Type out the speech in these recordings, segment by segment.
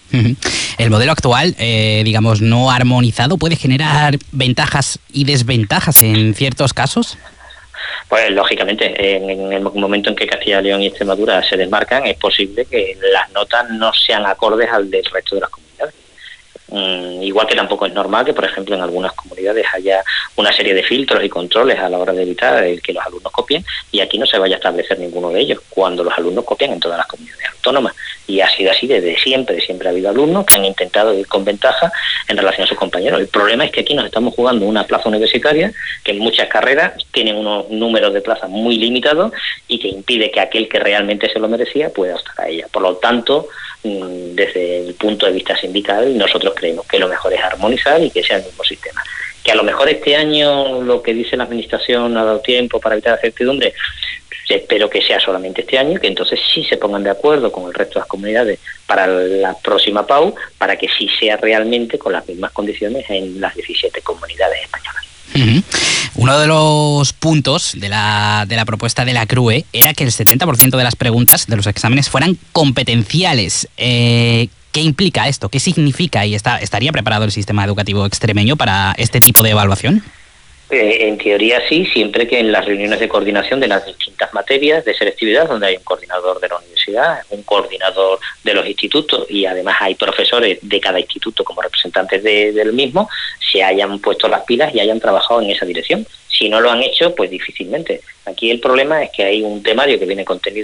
El modelo actual, digamos, no armonizado, ¿puede generar ventajas y desventajas en ciertos casos? Pues lógicamente, en el momento en que Castilla y León y Extremadura se desmarcan, es posible que las notas no sean acordes al del resto de las comunidades. Igual que tampoco es normal que, por ejemplo, en algunas comunidades haya una serie de filtros y controles a la hora de evitar que los alumnos copien, y aquí no se vaya a establecer ninguno de ellos, cuando los alumnos copian en todas las comunidades autónomas. Y ha sido así desde siempre. Siempre ha habido alumnos que han intentado ir con ventaja en relación a sus compañeros. El problema es que aquí nos estamos jugando una plaza universitaria que en muchas carreras tienen unos números de plazas muy limitados y que impide que aquel que realmente se lo merecía pueda optar a ella. Por lo tanto, desde el punto de vista sindical, nosotros creemos que lo mejor es armonizar y que sea el mismo sistema. Que a lo mejor este año lo que dice la Administración ha dado tiempo para evitar la certidumbre, espero que sea solamente este año, que entonces sí se pongan de acuerdo con el resto de las comunidades para la próxima PAU, para que sí sea realmente con las mismas condiciones en las 17 comunidades españolas. Uno de los puntos de la propuesta de la CRUE era que el 70% de las preguntas de los exámenes fueran competenciales. ¿Qué implica esto? ¿Qué significa? ¿Y estaría preparado el sistema educativo extremeño para este tipo de evaluación? En teoría sí, siempre que en las reuniones de coordinación de las distintas materias de selectividad, donde hay un coordinador de la universidad, un coordinador de los institutos y además hay profesores de cada instituto como representantes del mismo, se hayan puesto las pilas y hayan trabajado en esa dirección. Si no lo han hecho, pues difícilmente. Aquí el problema es que hay un temario que vienen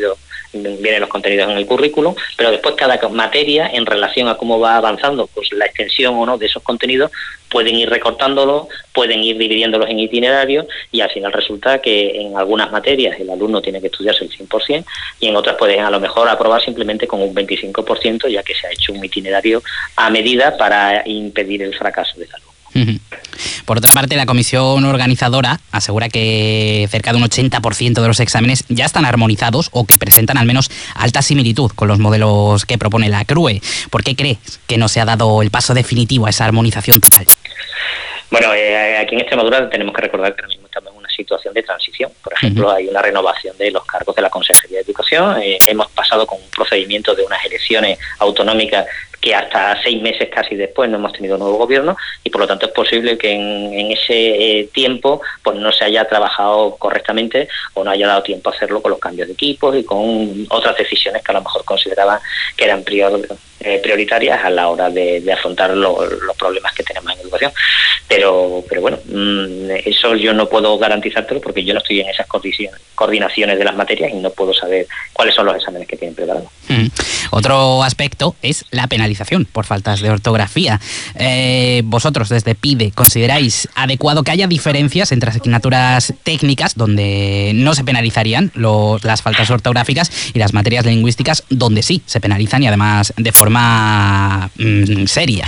los contenidos en el currículum, pero después cada materia, en relación a cómo va avanzando, pues la extensión o no de esos contenidos, pueden ir recortándolos, pueden ir dividiéndolos en itinerarios y al final resulta que en algunas materias el alumno tiene que estudiarse el 100% y en otras pueden a lo mejor aprobar simplemente con un 25%, ya que se ha hecho un itinerario a medida para impedir el fracaso del alumno. Por otra parte, la comisión organizadora asegura que cerca de un 80% de los exámenes ya están armonizados o que presentan al menos alta similitud con los modelos que propone la CRUE. ¿Por qué crees que no se ha dado el paso definitivo a esa armonización total? Bueno, aquí en Extremadura tenemos que recordar que ahora mismo estamos en una situación de transición. Por ejemplo, hay una renovación de los cargos de la Consejería de Educación. Hemos pasado con un procedimiento de unas elecciones autonómicas que hasta 6 meses casi después no hemos tenido nuevo gobierno y por lo tanto es posible que en ese tiempo pues no se haya trabajado correctamente o no haya dado tiempo a hacerlo con los cambios de equipos y con otras decisiones que a lo mejor consideraban que eran prioritarias a la hora de afrontar los problemas que tenemos en educación. Pero bueno, eso yo no puedo garantizártelo porque yo no estoy en esas coordinaciones de las materias y no puedo saber cuáles son los exámenes que tienen preparados. Otro aspecto es la penalización por faltas de ortografía. Vosotros desde PIDE consideráis adecuado que haya diferencias entre asignaturas técnicas donde no se penalizarían las faltas ortográficas y las materias lingüísticas donde sí se penalizan y además de forma seria?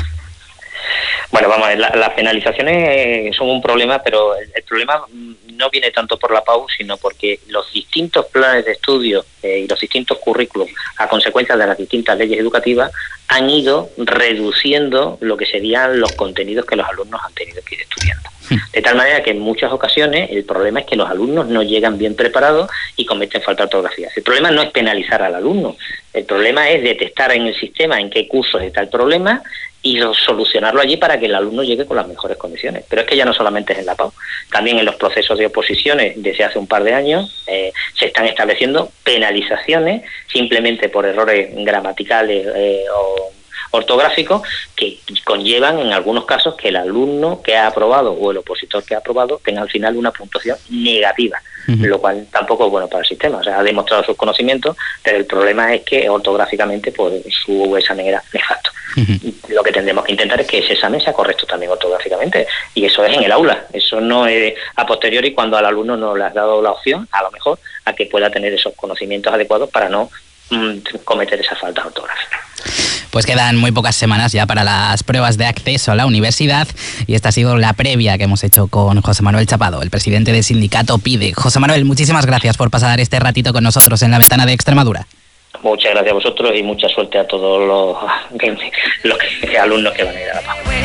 Bueno, vamos a ver, las penalizaciones son un problema, pero el problema no viene tanto por la PAU, sino porque los distintos planes de estudio y los distintos currículos, a consecuencia de las distintas leyes educativas, han ido reduciendo lo que serían los contenidos que los alumnos han tenido que ir estudiando. De tal manera que en muchas ocasiones el problema es que los alumnos no llegan bien preparados y cometen falta de ortografía. El problema no es penalizar al alumno, el problema es detectar en el sistema en qué cursos está el problema y solucionarlo allí para que el alumno llegue con las mejores condiciones. Pero es que ya no solamente es en la PAU, también en los procesos de oposiciones desde hace un par de años se están estableciendo penalizaciones simplemente por errores gramaticales o ortográficos que conllevan en algunos casos que el alumno que ha aprobado o el opositor que ha aprobado tenga al final una puntuación negativa, lo cual tampoco es bueno para el sistema. O sea, ha demostrado sus conocimientos, pero el problema es que ortográficamente pues, su examen era nefasto. Lo que tendremos que intentar es que ese examen sea correcto también ortográficamente, y eso es en el aula, eso no es a posteriori cuando al alumno no le has dado la opción, a lo mejor, a que pueda tener esos conocimientos adecuados para no cometer esas faltas ortográficas. Pues quedan muy pocas semanas ya para las pruebas de acceso a la universidad y esta ha sido la previa que hemos hecho con José Manuel Chapado, el presidente del sindicato PIDE. José Manuel, muchísimas gracias por pasar este ratito con nosotros en La Ventana de Extremadura. Muchas gracias a vosotros y mucha suerte a todos los alumnos que van a ir a la PAU.